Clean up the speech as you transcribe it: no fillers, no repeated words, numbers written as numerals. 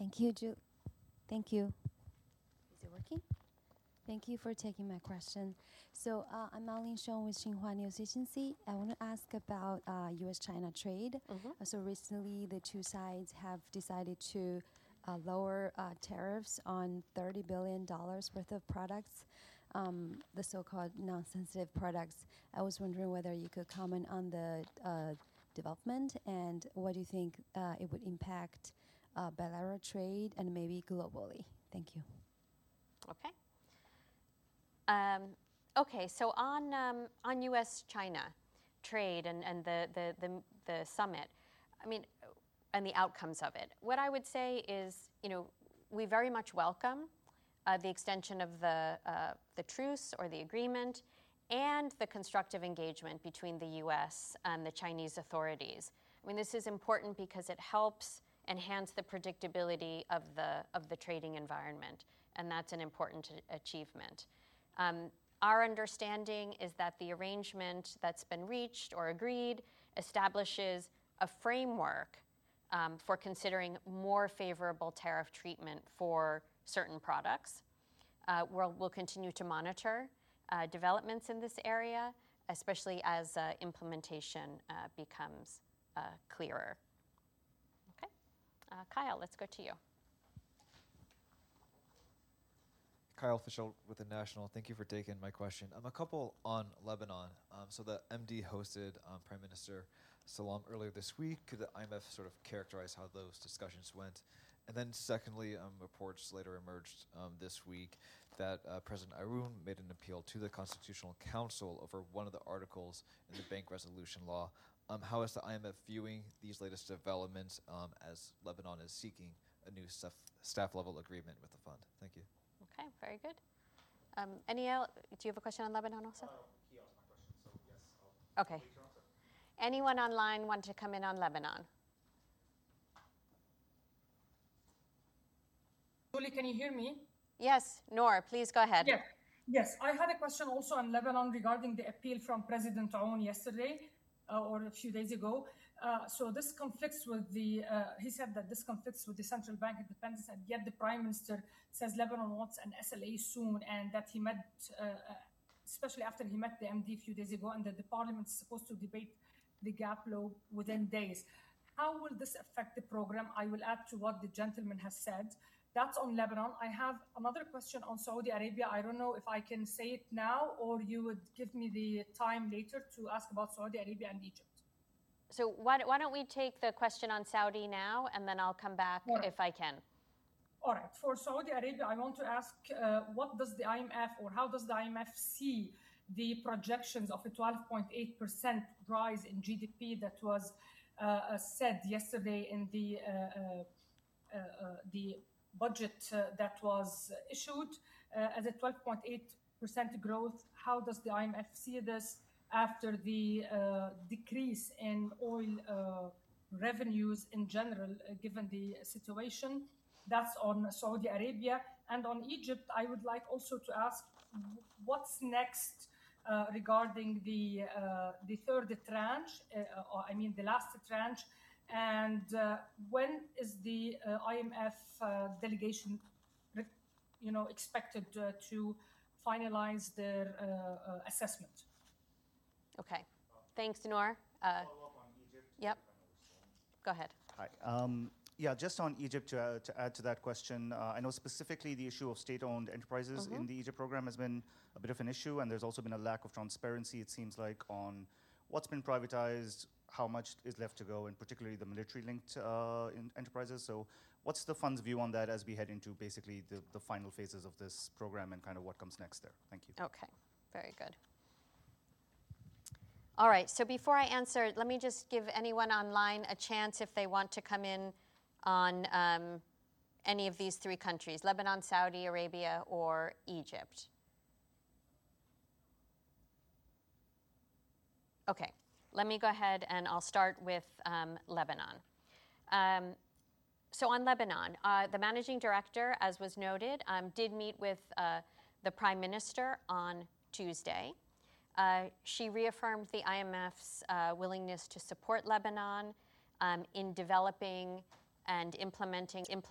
Thank you, Thank you. Is it working? Thank you for taking my question. So I'm Marlene Shong with Xinhua News Agency. I want to ask about U.S.-China trade. So recently, the two sides have decided to lower tariffs on $30 billion worth of products, the so-called non-sensitive products. I was wondering whether you could comment on the development and what do you think it would impact bilateral trade and maybe globally. Thank you. Okay. Okay, so on U.S.-China trade and the summit, I mean, and the outcomes of it, what I would say is, we very much welcome the extension of the truce or the agreement and the constructive engagement between the U.S. and the Chinese authorities. I mean, this is important because it helps enhance the predictability of the trading environment, and that's an important achievement. Our understanding is that the arrangement that's been reached or agreed establishes a framework for considering more favorable tariff treatment for certain products. We'll continue to monitor developments in this area, especially as implementation becomes clearer. Okay, Kyle, let's go to you. Kyle Fischel with The National. Thank you for taking my question. A couple on Lebanon. So the MD hosted Prime Minister Salam earlier this week. Could the IMF sort of characterize how those discussions went? And then secondly, reports later emerged this week that President Aoun made an appeal to the Constitutional Council over one of the articles in the bank resolution law. How is the IMF viewing these latest developments as Lebanon is seeking a new staff-level agreement with the fund? Thank you. Okay, very good. Do you have a question on Lebanon also? He asked my question, so yes. Okay. Anyone online want to come in on Lebanon? Julie, can you hear me? Yes, Noor, please go ahead. Yeah. Yes, I had a question also on Lebanon regarding the appeal from President Aoun yesterday or a few days ago. So this conflicts with he said that this conflicts with the central bank independence, and yet the Prime Minister says Lebanon wants an SLA soon, and that he met, especially after he met the MD a few days ago, and that the Parliament is supposed to debate the gap law within days. How will this affect the program? I will add to what the gentleman has said. That's on Lebanon. I have another question on Saudi Arabia. I don't know if I can say it now or you would give me the time later to ask about Saudi Arabia and Egypt. So why don't we take the question on Saudi now, and then I'll come back if I can. All right. For Saudi Arabia, I want to ask what does the IMF or how does the IMF see the projections of a 12.8% rise in GDP that was said yesterday in the budget that was issued as a 12.8% growth? How does the IMF see this after the decrease in oil revenues in general, given the situation? That's on Saudi Arabia. And on Egypt, I would like also to ask what's next regarding the third tranche, the last tranche, and when is the IMF delegation, expected to finalize their assessment? Okay, thanks, Noor. Follow up on Egypt. Yep. Go ahead. Hi. Yeah, just on Egypt, to add to that question, I know specifically the issue of state-owned enterprises in the Egypt program has been a bit of an issue, and there's also been a lack of transparency, it seems like, on what's been privatized, how much is left to go, and particularly the military-linked enterprises. So what's the fund's view on that as we head into basically the final phases of this program and kind of what comes next there? Thank you. Okay, very good. All right, so before I answer, let me just give anyone online a chance if they want to come in on any of these three countries, Lebanon, Saudi Arabia, or Egypt. Okay, let me go ahead and I'll start with Lebanon. So on Lebanon, the managing director, as was noted, did meet with the Prime Minister on Tuesday. She reaffirmed the IMF's willingness to support Lebanon in developing and implementing